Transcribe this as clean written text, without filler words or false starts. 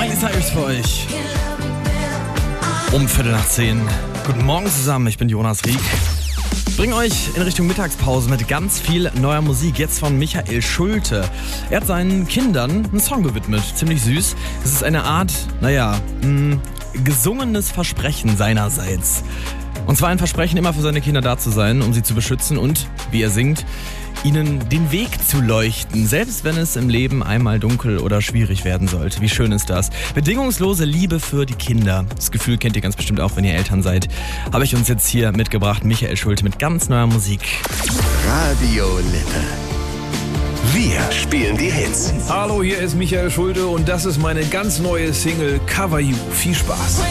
Miley Cyrus für euch. Um 9:15. Guten Morgen zusammen, ich bin Jonas Rieck. Bring euch in Richtung Mittagspause mit ganz viel neuer Musik. Jetzt von Michael Schulte. Er hat seinen Kindern einen Song gewidmet. Ziemlich süß. Es ist eine Art, gesungenes Versprechen seinerseits. Und zwar ein Versprechen, immer für seine Kinder da zu sein, um sie zu beschützen und, wie er singt, ihnen den Weg zu leuchten, selbst wenn es im Leben einmal dunkel oder schwierig werden sollte. Wie schön ist das? Bedingungslose Liebe für die Kinder. Das Gefühl kennt ihr ganz bestimmt auch, wenn ihr Eltern seid. Habe ich uns jetzt hier mitgebracht, Michael Schulte mit ganz neuer Musik. Radio Lippe. Wir spielen die Hits. Hallo, hier ist Michael Schulte und das ist meine ganz neue Single Cover You. Viel Spaß.